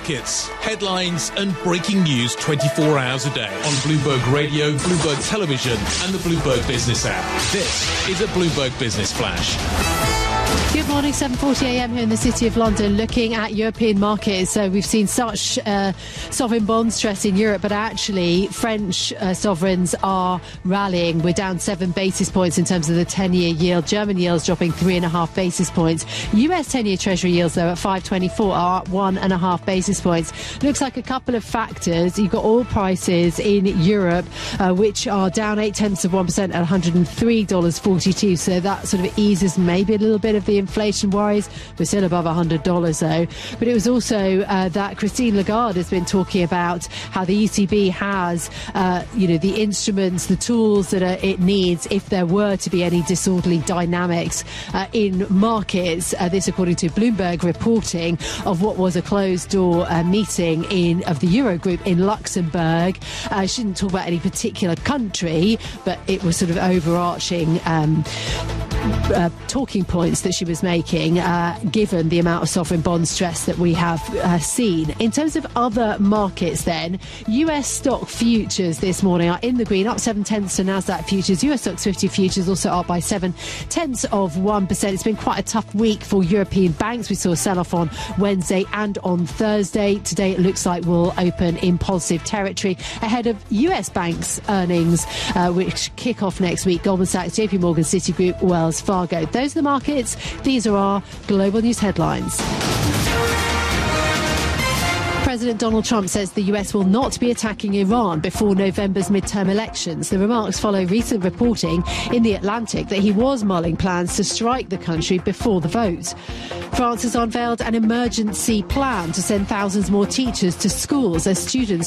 markets, headlines and breaking news 24 hours a day on Bloomberg Radio, Bloomberg Television and the Bloomberg Business app. This is a Bloomberg Business Flash. Good morning, 7:40 a.m. here in the City of London, looking at European markets. So we've seen such sovereign bond stress in Europe, but actually French sovereigns are rallying. We're down 7 basis points in terms of the 10-year yield. German yields dropping 3.5 basis points. US 10-year Treasury yields, though, at 5.24 are up 1.5 basis points. Looks like a couple of factors. You've got oil prices in Europe, which are down 0.8% at $103.42. So that sort of eases maybe a little bit of the inflation worries. We're still above $100 though. But it was also that Christine Lagarde has been talking about how the ECB has, the instruments, the tools that it needs if there were to be any disorderly dynamics in markets. This according to Bloomberg reporting of what was a closed-door meeting of the Eurogroup in Luxembourg. She didn't talk about any particular country, but it was sort of overarching talking points that she was making, given the amount of sovereign bond stress that we have seen. In terms of other markets then, US stock futures this morning are in the green, up 0.7 to NASDAQ futures. US Stocks 50 futures also up by 0.7%. It's been quite a tough week for European banks. We saw a sell-off on Wednesday and on Thursday. Today it looks like we'll open in positive territory ahead of US banks' earnings, which kick off next week. Goldman Sachs, JP Morgan, Citigroup, Wells Fargo. Those are the markets. These are our global news headlines. President Donald Trump says the US will not be attacking Iran before November's midterm elections. The remarks follow recent reporting in The Atlantic that he was mulling plans to strike the country before the vote. France has unveiled an emergency plan to send thousands more teachers to schools as student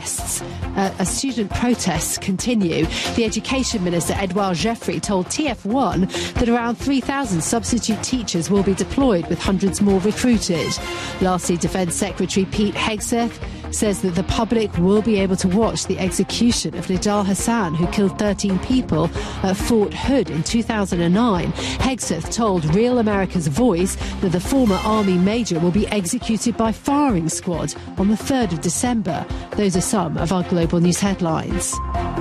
protests continue. The Education Minister, Edouard Geoffroy, told TF1 that around 3,000 substitute teachers will be deployed, with hundreds more recruited. Lastly, Defence Secretary Pete Hegseth says that the public will be able to watch the execution of Nidal Hassan, who killed 13 people at Fort Hood in 2009. Hegseth told Real America's Voice that the former Army major will be executed by firing squad on the 3rd of December. Those are some of our global news headlines.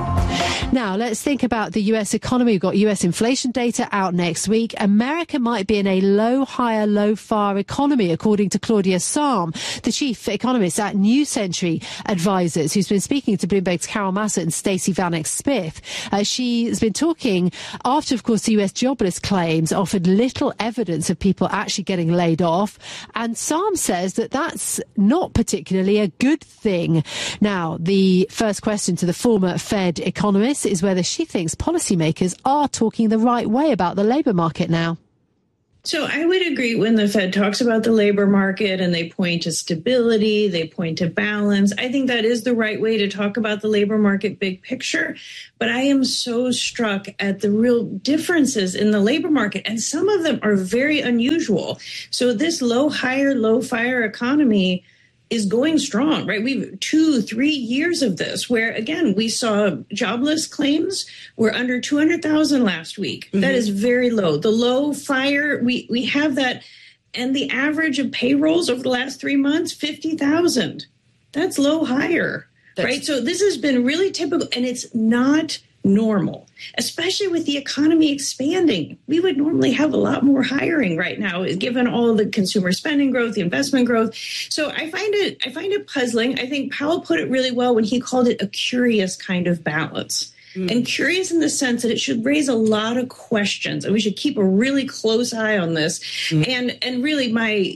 Now, let's think about the US economy. We've got US inflation data out next week. America might be in a low hire, low fire economy, according to Claudia Sahm, the chief economist at New Century Advisors, who's been speaking to Bloomberg's Carol Massett and Stacey Vanek Smith. She's been talking after, of course, the US jobless claims offered little evidence of people actually getting laid off. And Sahm says that that's not particularly a good thing. Now, the first question to the former Fed economist is whether she thinks policymakers are talking the right way about the labour market now. So I would agree when the Fed talks about the labor market and they point to stability, they point to balance. I think that is the right way to talk about the labor market big picture. But I am so struck at the real differences in the labor market, and some of them are very unusual. So this low hire, low fire economy is going strong, right? We've 2-3 years of this where, again, we saw jobless claims were under 200,000 last week. Mm-hmm. That is very low. The low fire, we have that. And the average of payrolls over the last 3 months, 50,000. That's low hire, right? So this has been really typical, and it's not normal, especially with the economy expanding. We would normally have a lot more hiring right now, given all the consumer spending growth, the investment growth. So I find it puzzling. I think Powell put it really well when he called it a curious kind of balance. And curious in the sense that it should raise a lot of questions, and we should keep a really close eye on this. And really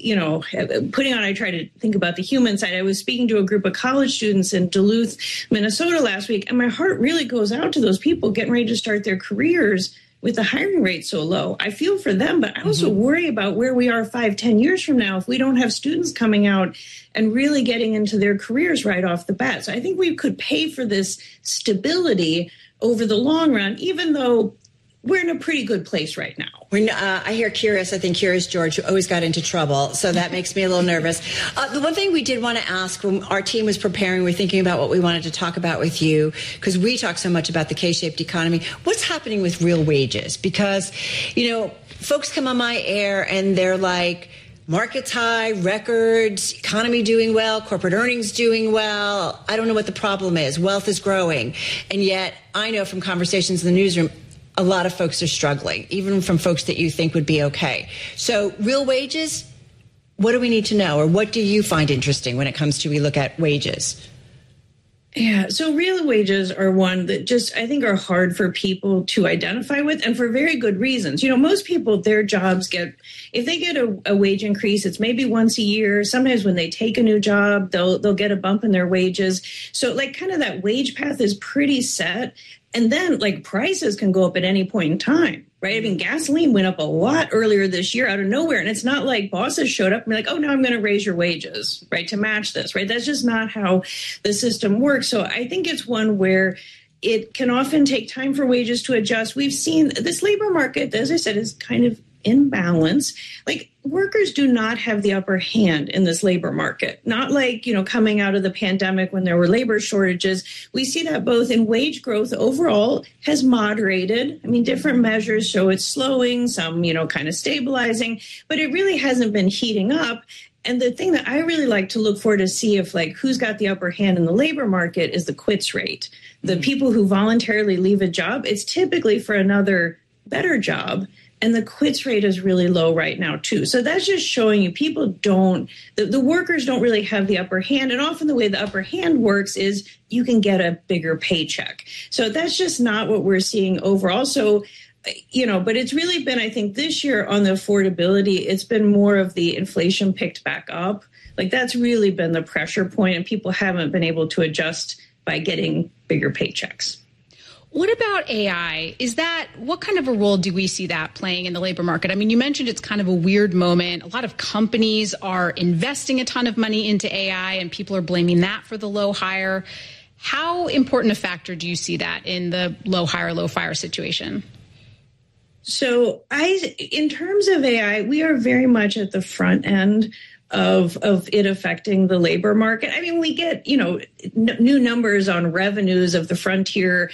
I try to think about the human side. I was speaking to a group of college students in Duluth, Minnesota last week, and my heart really goes out to those people getting ready to start their careers with the hiring rate so low. I feel for them, but I also worry about where we are 5-10 years from now if we don't have students coming out and really getting into their careers right off the bat. So I think we could pay for this stability over the long run, even though we're in a pretty good place right now. I hear curious. I think Curious George always got into trouble, so that makes me a little nervous. The one thing we did want to ask when our team was preparing, we were thinking about what we wanted to talk about with you, because we talk so much about the K-shaped economy. What's happening with real wages? Because, folks come on my air and they're like, markets high, records, economy doing well, corporate earnings doing well. I don't know what the problem is. Wealth is growing. And yet I know from conversations in the newsroom, a lot of folks are struggling, even from folks that you think would be okay. So real wages, what do we need to know? Or what do you find interesting when it comes to we look at wages? Yeah, so real wages are one that just, I think, are hard for people to identify with, and for very good reasons. You know, most people, their jobs if they get a wage increase, it's maybe once a year. Sometimes when they take a new job, they'll get a bump in their wages. So like kind of that wage path is pretty set. And then like prices can go up at any point in time, right? I mean, gasoline went up a lot earlier this year out of nowhere. And it's not like bosses showed up and be like, oh, no, I'm going to raise your wages, right, to match this, right? That's just not how the system works. So I think it's one where it can often take time for wages to adjust. We've seen this labor market, as I said, is kind of in balance. Like workers do not have the upper hand in this labor market, not like, you know, coming out of the pandemic when there were labor shortages. We see that both in wage growth overall has moderated. I mean, different measures show it's slowing, some, you know, kind of stabilizing, but it really hasn't been heating up. And the thing that I really like to look for to see if like who's got the upper hand in the labor market is the quits rate. The people who voluntarily leave a job, it's typically for another better job. And the quits rate is really low right now, too. So that's just showing you people the workers don't really have the upper hand. And often the way the upper hand works is you can get a bigger paycheck. So that's just not what we're seeing overall. So, you know, but it's really been, I think this year on the affordability, it's been more of the inflation picked back up. Like that's really been the pressure point, and people haven't been able to adjust by getting bigger paychecks. What about AI? What kind of a role do we see that playing in the labor market? I mean, you mentioned it's kind of a weird moment. A lot of companies are investing a ton of money into AI, and people are blaming that for the low hire. How important a factor do you see that in the low hire, low fire situation? So in terms of AI, we are very much at the front end of it affecting the labor market. I mean, we get, you know, new numbers on revenues of the frontier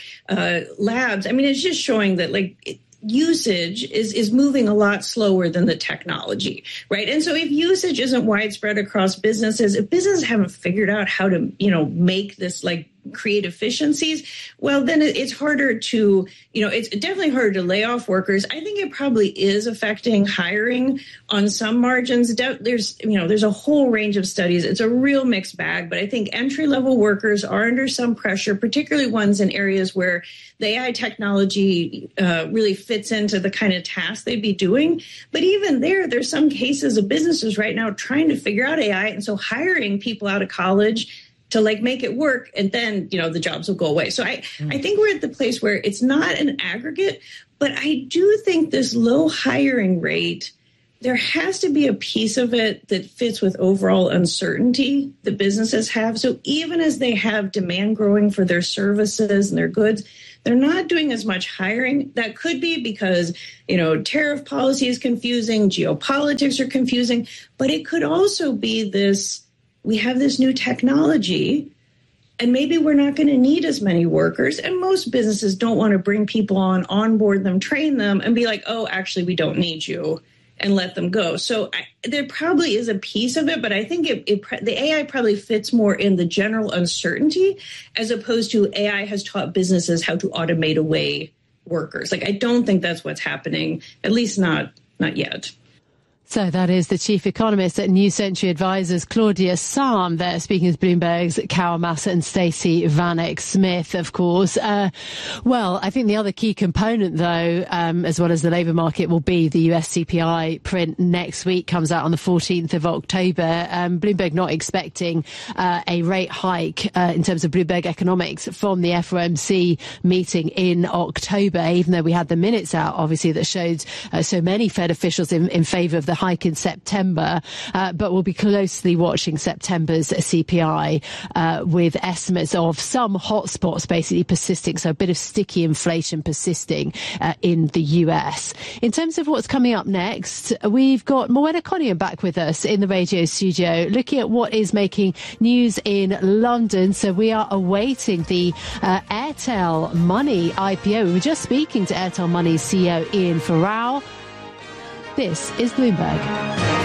labs. I mean, it's just showing that like usage is moving a lot slower than the technology, right? And so if usage isn't widespread across businesses, if businesses haven't figured out how to, you know, make this like create efficiencies, well, then it's harder to, you know, it's definitely harder to lay off workers. I think it probably is affecting hiring on some margins. There's a whole range of studies. It's a real mixed bag, but I think entry-level workers are under some pressure, particularly ones in areas where the AI technology really fits into the kind of tasks they'd be doing. But even there's some cases of businesses right now trying to figure out AI. And so hiring people out of college to like make it work, and then, you know, the jobs will go away. So I think we're at the place where it's not an aggregate, but I do think this low hiring rate, there has to be a piece of it that fits with overall uncertainty that businesses have. So even as they have demand growing for their services and their goods, they're not doing as much hiring. That could be because, you know, tariff policy is confusing, geopolitics are confusing, but it could also be we have this new technology, and maybe we're not going to need as many workers. And most businesses don't want to bring people onboard them, train them, and be like, oh, actually, we don't need you, and let them go. So there probably is a piece of it, but I think the AI probably fits more in the general uncertainty, as opposed to AI has taught businesses how to automate away workers. Like, I don't think that's what's happening, at least not yet. So that is the chief economist at New Century Advisors, Claudia Sahm, there speaking with Bloomberg's Kara Massa and Stacey Vanek Smith, of course. Well, I think the other key component, though, as well as the labour market, will be the US CPI print next week, comes out on the 14th of October. Bloomberg not expecting a rate hike in terms of Bloomberg Economics from the FOMC meeting in October, even though we had the minutes out, obviously, that showed so many Fed officials in favour of the hike in September, but we'll be closely watching September's CPI with estimates of some hotspots basically persisting, so a bit of sticky inflation persisting in the US. In terms of what's coming up next, we've got Morwenna Connion back with us in the radio studio, looking at what is making news in London. So we are awaiting the Airtel Money IPO. We were just speaking to Airtel Money CEO Ian Farrell. This is Bloomberg.